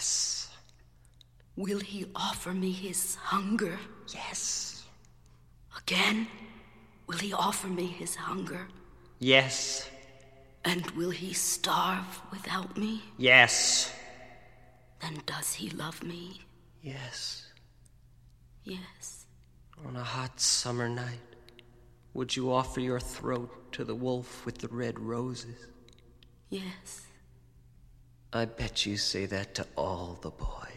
Yes. Will he offer me his hunger? Yes. Again? Will he offer me his hunger? Yes. And will he starve without me? Yes. Then does he love me? Yes. Yes. On a hot summer night, would you offer your throat to the wolf with the red roses? Yes. I bet you say that to all the boys.